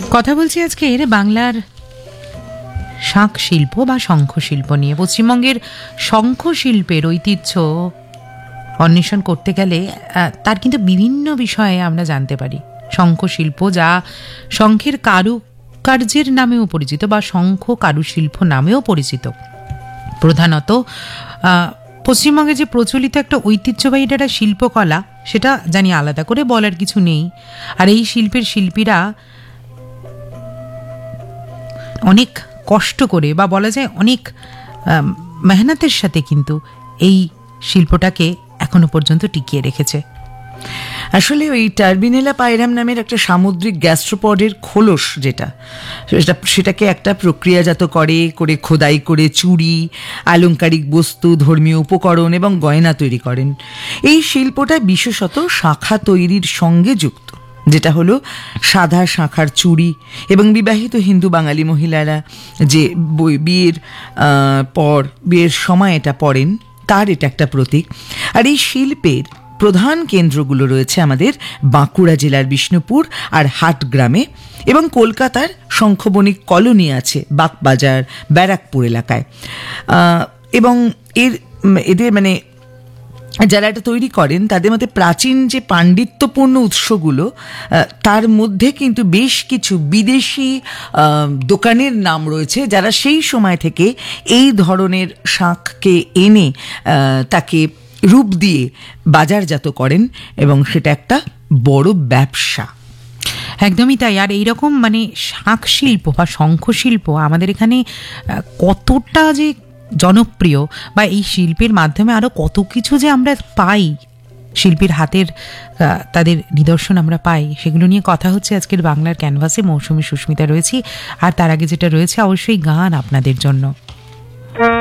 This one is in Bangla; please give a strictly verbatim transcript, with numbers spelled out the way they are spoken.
কথা বলছি আজকে এর বাংলার শাঁখ শিল্প বা শঙ্খ শিল্প নিয়ে। পশ্চিমবঙ্গের শঙ্খ শিল্পের ঐতিহ্য অন্বেষণ করতে গেলে তার কিন্তু বিভিন্ন বিষয়ে আমরা জানতে পারি। শঙ্খ শিল্প, যা শঙ্খের কারুকার্যের নামেও পরিচিত বা শঙ্খ কারুশিল্প নামেও পরিচিত, প্রধানত পশ্চিমবঙ্গে যে প্রচলিত একটা ঐতিহ্যবাহী একটা শিল্পকলা, সেটা জানি আলাদা করে বলার কিছু নেই। আর এই শিল্পের শিল্পীরা অনেক কষ্ট করে বা বলা যায় অনেক মেহনতের সাথে কিন্তু এই শিল্পটাকে এখনো পর্যন্ত টিকিয়ে রেখেছে। আসলে ওই টার্বিনেলা পাইরাম নামের একটা সামুদ্রিক গ্যাস্ট্রোপডের খোলস, যেটা সেটা সেটাকে একটা প্রক্রিয়াজাত করে করে খোদাই করে চুড়ি, আলংকারিক বস্তু, ধর্মীয় উপকরণ এবং গয়না তৈরি করেন। এই শিল্পটা বিশেষত শাঁখা তৈরির সঙ্গে যুক্ত, যেটা হলো সাদা শাঁখার চুড়ি, এবং বিবাহিত হিন্দু বাঙালি মহিলারা যে বিয়ের পর বিয়ের সময় এটা পরেন, তার এটা একটা প্রতীক। আর এই শিল্পের প্রধান কেন্দ্রগুলো রয়েছে আমাদের বাঁকুড়া জেলার বিষ্ণুপুর আর হাটগ্রামে, এবং কলকাতার শঙ্খবণিক কলোনি আছে বাগবাজার, ব্যারাকপুর এলাকায়। এবং এর এদের মানে যারা এটা তৈরি করেন তাদের মধ্যে প্রাচীন যে পাণ্ডিত্যপূর্ণ উৎসগুলো, তার মধ্যে কিন্তু বেশ কিছু বিদেশি দোকানের নাম রয়েছে, যারা সেই সময় থেকে এই ধরনের শাঁখকে এনে তাকে রূপ দিয়ে বাজারজাত করেন, এবং সেটা একটা বড় ব্যবসা। একদমই তাই। আর এইরকম মানে শাঁখ শিল্প বা শঙ্খ শিল্প আমাদের এখানে কতটা যে জনপ্রিয়, বা এই শিল্পের মাধ্যমে আরও কত কিছু যে আমরা পাই, শিল্পীর হাতের তাদের নিদর্শন আমরা পাই, সেগুলো নিয়ে কথা হচ্ছে আজকের বাংলার ক্যানভাসে। মৌসুমী সুস্মিতা রয়েছি, আর তার আগে যেটা রয়েছে অবশ্যই গান আপনাদের জন্য।